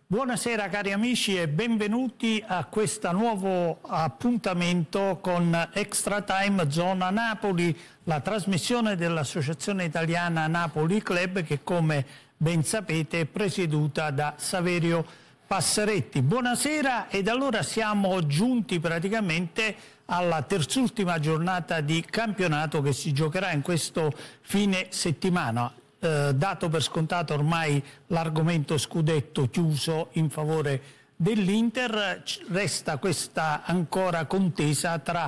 Buonasera cari amici e benvenuti a questo nuovo appuntamento con Extra Time Zona Napoli, la trasmissione dell'Associazione Italiana Napoli Club che, come ben sapete, è presieduta da Saverio Passeretti. Buonasera, ed allora siamo giunti praticamente alla terzultima giornata di campionato che si giocherà in questo fine settimana. Dato per scontato ormai l'argomento scudetto chiuso in favore dell'Inter, resta questa ancora contesa tra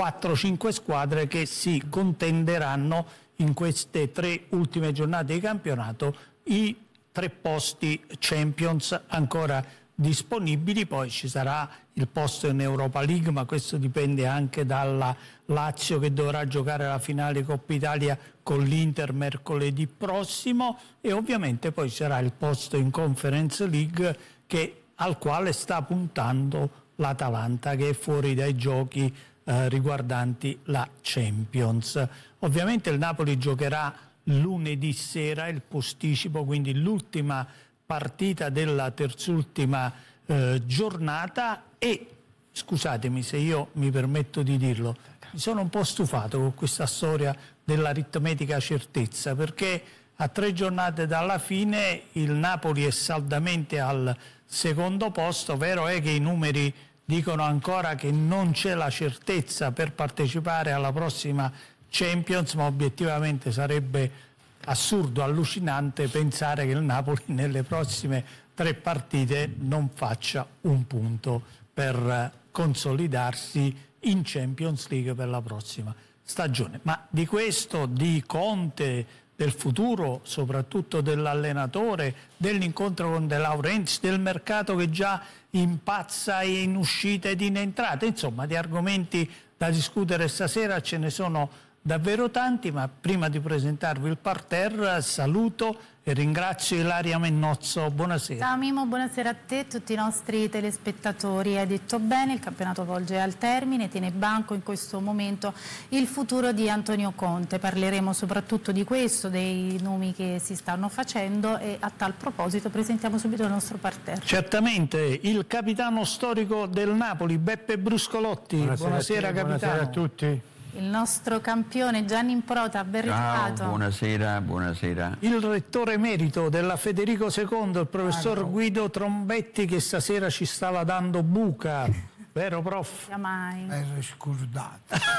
4-5 squadre che si contenderanno in queste 3 ultime giornate di campionato i 3 posti Champions ancora disponibili. Poi ci sarà il posto in Europa League, ma questo dipende anche dalla Lazio che dovrà giocare la finale Coppa Italia con l'Inter mercoledì prossimo, e ovviamente poi sarà il posto in Conference League al quale sta puntando l'Atalanta, che è fuori dai giochi riguardanti la Champions. Ovviamente il Napoli giocherà lunedì sera il posticipo, quindi l'ultima partita della terzultima giornata, e scusatemi se io mi permetto di dirlo, mi sono un po' stufato con questa storia dell'aritmetica certezza, perché a 3 giornate dalla fine il Napoli è saldamente al secondo posto. Vero è che i numeri dicono ancora che non c'è la certezza per partecipare alla prossima Champions, ma obiettivamente sarebbe assurdo, allucinante pensare che il Napoli nelle prossime 3 partite non faccia un punto per consolidarsi in Champions League per la prossima stagione. Ma di questo, di Conte, del futuro soprattutto dell'allenatore, dell'incontro con De Laurentiis, del mercato che già impazza in uscita ed in entrata, insomma di argomenti da discutere stasera ce ne sono davvero tanti, ma prima di presentarvi il parterre saluto e ringrazio Ilaria Mennozzo. Buonasera. Ciao Mimo, buonasera a te e a tutti i nostri telespettatori. Hai detto bene, il campionato volge al termine, tiene banco in questo momento il futuro di Antonio Conte. Parleremo soprattutto di questo, dei nomi che si stanno facendo, e a tal proposito presentiamo subito il nostro parterre. Certamente, il capitano storico del Napoli, Beppe Bruscolotti. Buonasera capitano. Buonasera a tutti. Il nostro campione Gianni Improta, ben ritrovato. Ciao, buonasera, buonasera. Il rettore emerito della Federico II, il professor Guido Trombetti, che stasera ci stava dando buca, vero prof? Mai. Ero scordato.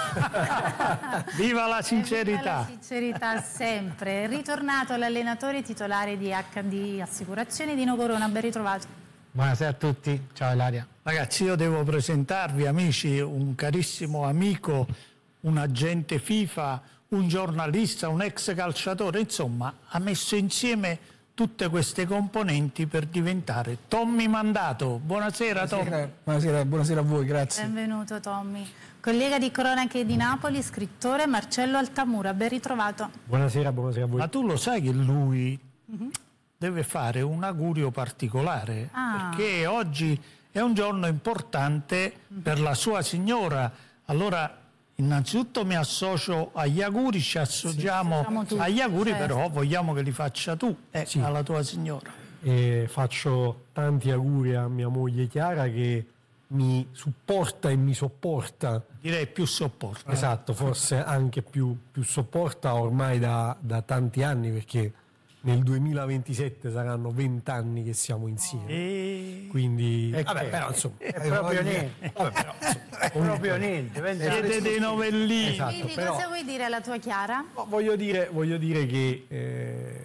Viva la sincerità! Viva la sincerità sempre. È ritornato l'allenatore titolare di HD Assicurazioni, Dino Corona, ben ritrovato. Buonasera a tutti, ciao Ilaria. Ragazzi, io devo presentarvi, amici, un carissimo amico, un agente FIFA, un giornalista, un ex calciatore, insomma ha messo insieme tutte queste componenti per diventare Tommy Mandato. Buonasera Tommy. Buonasera a voi, grazie. Benvenuto Tommy. Collega di cronache di Napoli, scrittore Marcello Altamura, ben ritrovato. Buonasera a voi. Ma tu lo sai che lui deve fare un augurio particolare, perché oggi è un giorno importante per la sua signora. Allora innanzitutto mi associo agli auguri, ci associamo agli auguri, certo. Però vogliamo che li faccia tu alla tua signora. Faccio tanti auguri a mia moglie Chiara, che mi supporta e mi sopporta. Direi più sopporta. Esatto, forse anche più sopporta ormai da tanti anni, perché nel 2027 saranno 20 anni che siamo insieme. Quindi però insomma è proprio niente. Proprio niente. Siete dei novellini. Esatto, Quindi però, cosa vuoi dire alla tua Chiara? voglio dire che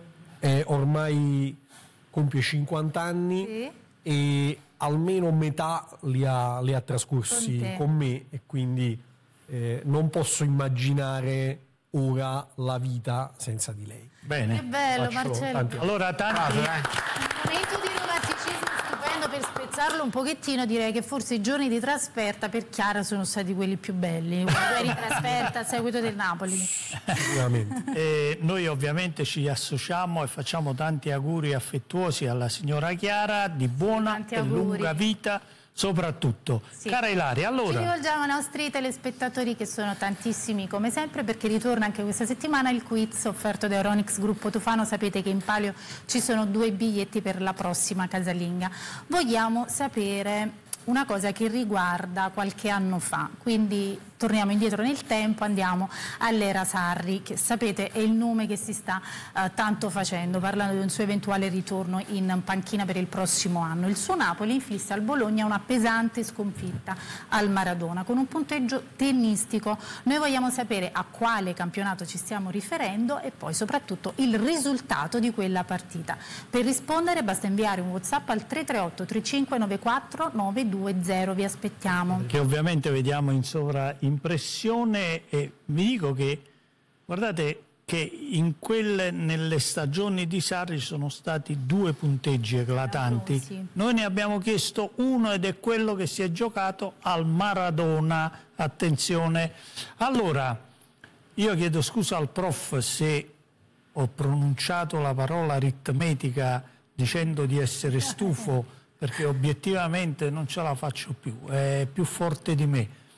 ormai compie 50 anni, sì, e almeno metà li ha trascorsi con me, e quindi non posso immaginare ora la vita senza di lei. Bene. Che bello, Marcello. Allora, tanti... Un momento di romanticismo stupendo. Per spezzarlo un pochettino, direi che forse i giorni di trasferta per Chiara sono stati quelli più belli. Quando eri in trasferta a seguito del Napoli. Sicuramente. Noi ovviamente ci associamo e facciamo tanti auguri affettuosi alla signora Chiara, di buona e lunga vita, soprattutto. Sì. Cara Ilaria, allora... Ci rivolgiamo ai nostri telespettatori, che sono tantissimi come sempre, perché ritorna anche questa settimana il quiz offerto da Euronics Gruppo Tufano. Sapete che in palio ci sono 2 biglietti per la prossima casalinga. Vogliamo sapere una cosa che riguarda qualche anno fa, quindi torniamo indietro nel tempo, andiamo all'era Sarri, che sapete è il nome che si sta tanto facendo, parlando di un suo eventuale ritorno in panchina per il prossimo anno. Il suo Napoli inflisse al Bologna una pesante sconfitta al Maradona con un punteggio tennistico. Noi vogliamo sapere a quale campionato ci stiamo riferendo e poi soprattutto il risultato di quella partita. Per rispondere basta inviare un WhatsApp al 338 3594 920, vi aspettiamo. Che ovviamente vediamo in sovraimpressione, e vi dico che, guardate che nelle stagioni di Sarri sono stati 2 punteggi eclatanti. Sì. Noi ne abbiamo chiesto uno ed è quello che si è giocato al Maradona. Attenzione. Allora, io chiedo scusa al prof se ho pronunciato la parola aritmetica dicendo di essere stufo, perché obiettivamente non ce la faccio più, è più forte di me.